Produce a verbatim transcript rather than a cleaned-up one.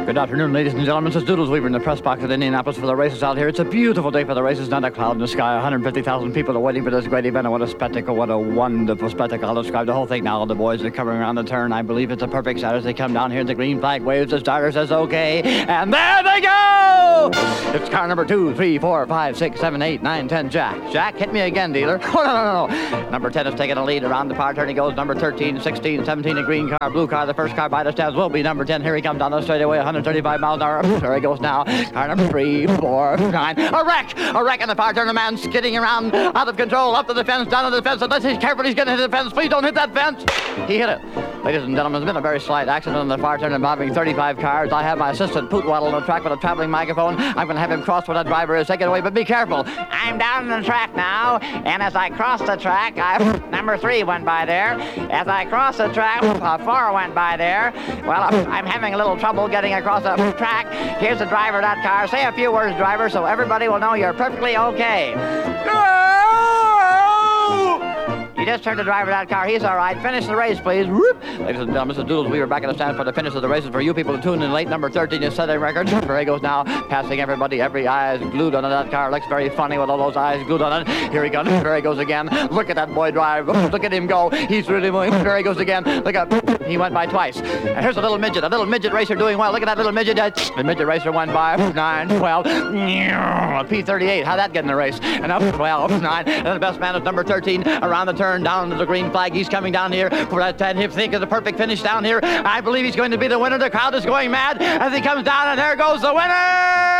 Good afternoon, ladies and gentlemen. This is Doodles Weaver in the press box at Indianapolis for the races out here. It's a beautiful day for the races, not a cloud in the sky. one hundred fifty thousand people are waiting for this great event. And what a spectacle, what a wonderful spectacle. I'll describe the whole thing now. All the boys are coming around the turn. I believe it's a perfect set as they come down here. The green flag waves. The starter says okay. And there they go! It's car number two, three, four, five, six, seven, eight, nine, ten. Jack. Jack, hit me again, dealer. Oh, no, no, no, no. Number ten is taking a lead around the far turn. He goes number thirteen, sixteen, seventeen, a green car, blue car. The first car by the stands will be number ten. Here he comes down the straightaway, one hundred thirty-five miles an hour. There he goes now. Car number three, four, nine. A wreck! A wreck in the far turn. A man skidding around out of control, up to the fence, down to the fence. Unless he's careful, he's going to hit the fence. Please don't hit that fence. He hit it. Ladies and gentlemen, there's been a very slight accident on the far turn involving thirty-five cars. I have my assistant Poot Waddle on the track with a traveling microphone. I'm going to have him cross where that driver is. Take it away, but be careful. I'm down the track now, and as I cross the track, I, number three went by there. As I cross the track, uh, four went by there. Well, I'm having a little trouble getting across the track. Here's the driver of that car. Say a few words, driver, so everybody will know you're perfectly okay. You just turned the driver of that car. He's all right. Finish the race, please. Whoop. Ladies and gentlemen, Missus Doodles, we were back in the stand for the finish of the races. For you people to tune in late, number thirteen is setting record. There he goes now, passing everybody. Every eye is glued onto that car. Looks very funny with all those eyes glued on it. Here he goes. There he goes again. Look at that boy drive. Look at him go. He's really moving. There he goes again. Look at, he went by twice. And here's a little midget. A little midget racer doing well. Look at that little midget. The midget racer went by nine, twelve, P thirty-eight. How'd that get in the race? And up twelve, nine. And the best man is number thirteen. Around the turn, down to the green flag. He's coming down here for that ten. He think of the perfect finish down here. I believe he's going to be the winner. The crowd is going mad as he comes down, and there goes the winner!